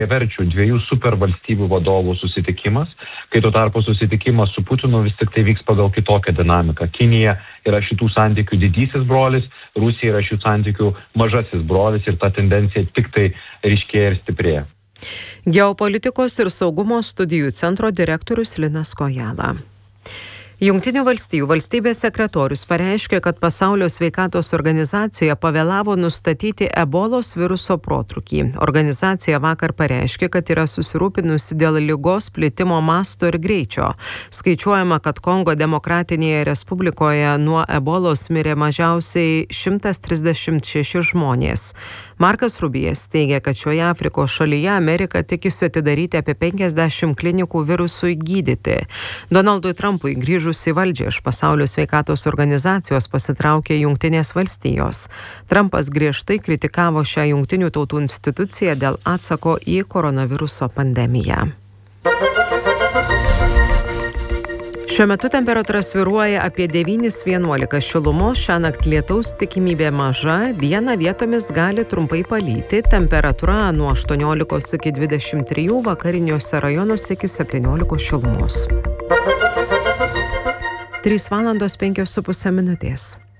verčių dviejų supervalstybių vadovų susitikimas, kai tuo tarpu susitikimas su Putinu vis tik tai vyks pagal kitokią dinamiką. Kinija yra šitų santykių didysis brolis, Rusija yra šių santykių mažasis brolis ir ta tendencija tik tai ryškėja ir stiprėja. Geopolitikos ir saugumo studijų centro direktorius Linas Kojala. Jungtinių valstijų valstybės sekretorius pareiškė, kad Pasaulio sveikatos organizacija pavėlavo nustatyti ebolos viruso protrūkį. Organizacija vakar pareiškė, kad yra susirūpinusi dėl ligos plitimo masto ir greičio. Skaičiuojama, kad Kongo demokratinėje respublikoje nuo ebolos mirė mažiausiai 136 žmonės. Markas Rubijas teigia, kad šioje Afrikos šalyje Amerika tikisi atidaryti apie 50 klinikų virusui gydyti. Donaldui Trumpui grįžus į valdžią iš Pasaulio sveikatos organizacijos pasitraukė Jungtinės valstijos. Trumpas griežtai kritikavo šią Jungtinių tautų instituciją dėl atsako į koronaviruso pandemiją. Šiuo metu temperatūra svyruoja apie 9–11 šilumos, šiąnakt lietaus tikimybė maža, dieną vietomis gali trumpai palyti, temperatūra nuo 18 iki 23, vakariniuose rajonuose iki 17 šilumos. 3:05:05 minutės.